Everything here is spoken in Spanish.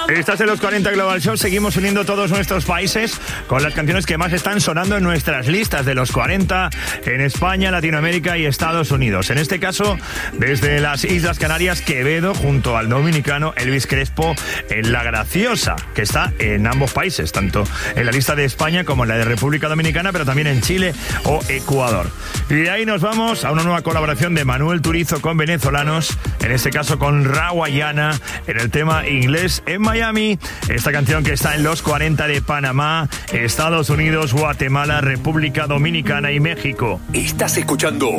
Estás en los 40 Global Show. Seguimos uniendo todos nuestros países con las canciones que más están sonando en nuestras listas de los 40 en España, Latinoamérica y Estados Unidos. En este caso, desde las Islas Canarias, Quevedo junto al dominicano Elvis Crespo en La Graciosa, que está en ambos países, tanto en la lista de España como en la de República Dominicana, pero también en Chile o Ecuador. Y de ahí nos vamos a una nueva colaboración de Manuel Turizo con venezolanos, en este caso con Rawayana, en el tema Inglés en Miami. Esta canción que está en los 40 de Panamá, Estados Unidos, Guatemala, República Dominicana y México. Estás escuchando